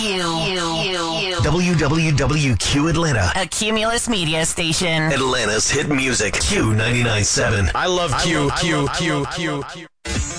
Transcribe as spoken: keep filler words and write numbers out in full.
W W W Q Atlanta. A Cumulus media station. Atlanta's hit music. Q ninety-nine point seven. I love Q, I love, Q, I love, Q, I love, Q, Q.